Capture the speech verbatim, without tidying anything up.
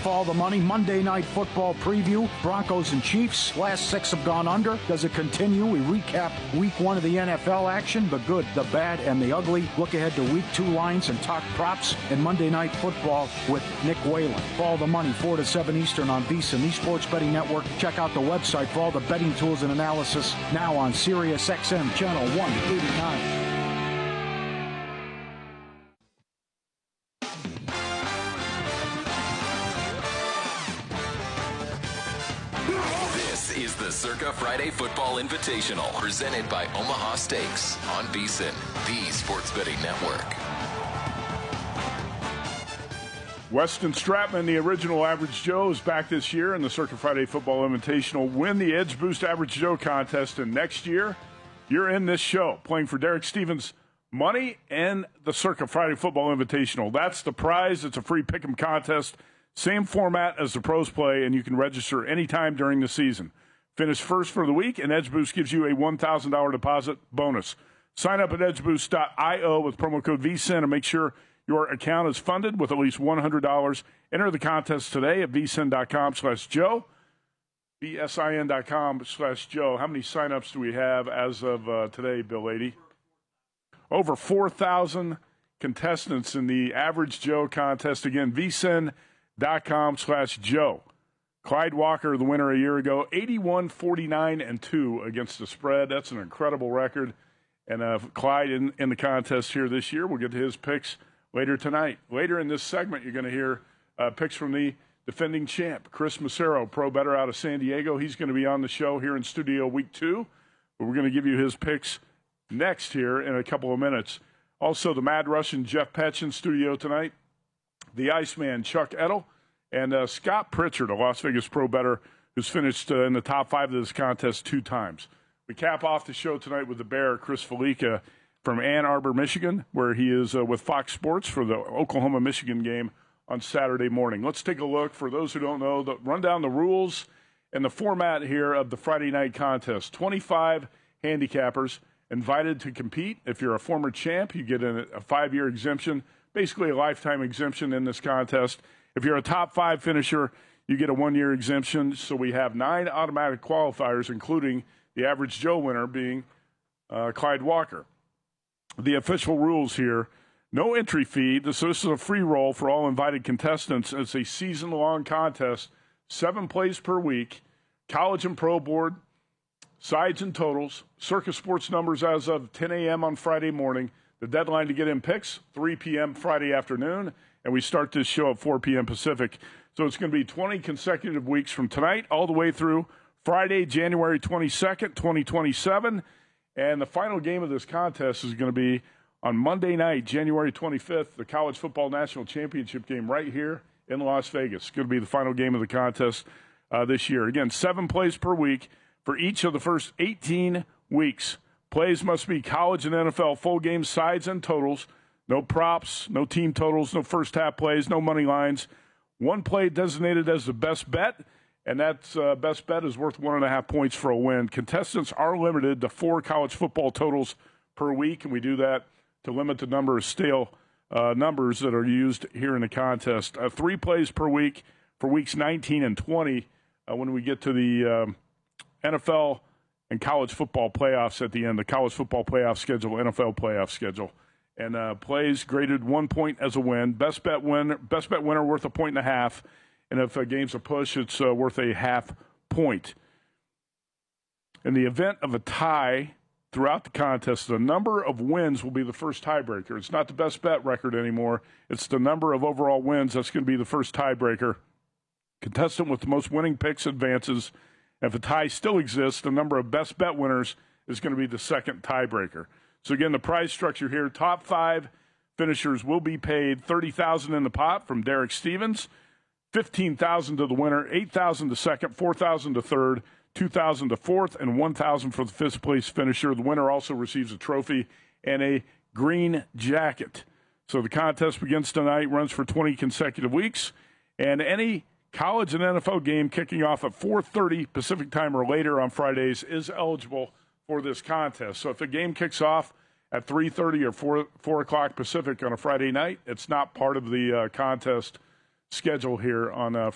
Follow the Money Monday Night Football preview. Broncos and Chiefs. Last six have gone under. Does it continue? We recap week one of the N F L action, the good, the bad, and the ugly. Look ahead to week two lines and talk props and Monday Night Football with Nick Whalen. Follow the Money, four to seven Eastern on VSiN, the Sports Betting Network. Check out the website for all the betting tools and analysis now on Sirius X M Channel one eighty-nine. Is the Circa Friday Football Invitational, presented by Omaha Steaks on VSiN, the Sports Betting Network. Weston Stratman, the original Average Joe, is back this year in the Circa Friday Football Invitational. Win the Edge Boost Average Joe contest, and next year, you're in this show, playing for Derek Stevens' money and the Circa Friday Football Invitational. That's the prize. It's a free pick'em contest. Same format as the pros play, and you can register anytime during the season. Finish first for the week, and Edge Boost gives you a one thousand dollars deposit bonus. Sign up at edge boost dot io with promo code VSiN and make sure your account is funded with at least one hundred dollars. Enter the contest today at vsin.com slash Joe, vsin.com slash Joe. How many sign-ups do we have as of uh, today, Bill Lady? Over four thousand contestants in the Average Joe contest. Again, vsin.com slash Joe. Clyde Walker, the winner a year ago, eighty-one, forty-nine, and two against the spread. That's an incredible record. And uh, Clyde in, in the contest here this year. We'll get to his picks later tonight. Later in this segment, you're going to hear uh, picks from the defending champ, Chris Massaro, pro bettor out of San Diego. He's going to be on the show here in studio week two. But we're going to give you his picks next here in a couple of minutes. Also, the Mad Russian Jeff Petch in studio tonight. The Iceman, Chuck Edel. And uh, Scott Pritchard, a Las Vegas pro bettor, who's finished uh, in the top five of this contest two times. We cap off the show tonight with the Bear, Chris Felica, from Ann Arbor, Michigan, where he is uh, with Fox Sports for the Oklahoma-Michigan game on Saturday morning. Let's take a look. For those who don't know, the, run down the rules and the format here of the Friday night contest. twenty-five handicappers invited to compete. If you're a former champ, you get a, a five-year exemption, basically a lifetime exemption in this contest. If you're a top five finisher, you get a one-year exemption. So we have nine automatic qualifiers, including the Average Joe winner being uh, Clyde Walker. The official rules here, no entry fee. This, this is a free roll for all invited contestants. It's a season-long contest, seven plays per week, college and pro board, sides and totals, Circa Sports numbers as of ten a.m. on Friday morning. The deadline to get in picks, three p.m. Friday afternoon. And we start this show at four p.m. Pacific. So it's going to be twenty consecutive weeks from tonight all the way through Friday, January twenty-second, twenty twenty-seven. And the final game of this contest is going to be on Monday night, January twenty-fifth, the College Football National Championship game right here in Las Vegas. It's going to be the final game of the contest uh, this year. Again, seven plays per week for each of the first eighteen weeks. Plays must be college and N F L full game sides and totals. No props, no team totals, no first half plays, no money lines. One play designated as the best bet, and that uh, best bet is worth one and a half points for a win. Contestants are limited to four college football totals per week, and we do that to limit the number of stale uh, numbers that are used here in the contest. Uh, three plays per week for weeks nineteen and twenty uh, when we get to the um, N F L and college football playoffs at the end, the college football playoff schedule, N F L playoff schedule. And uh, plays graded one point as a win. Best bet winner, best bet winner worth a point and a half. And if a game's a push, it's uh, worth a half point. In the event of a tie throughout the contest, the number of wins will be the first tiebreaker. It's not the best bet record anymore. It's the number of overall wins that's going to be the first tiebreaker. Contestant with the most winning picks advances. If a tie still exists, the number of best bet winners is going to be the second tiebreaker. So, again, the prize structure here, top five finishers will be paid thirty thousand dollars in the pot from Derek Stevens, fifteen thousand dollars to the winner, eight thousand dollars to second, four thousand dollars to third, two thousand dollars to fourth, and one thousand dollars for the fifth-place finisher. The winner also receives a trophy and a green jacket. So the contest begins tonight, runs for twenty consecutive weeks, and any college and N F L game kicking off at four thirty Pacific time or later on Fridays is eligible for this contest. So if the game kicks off at three thirty or four, four o'clock Pacific on a Friday night, it's not part of the uh, contest schedule here on uh,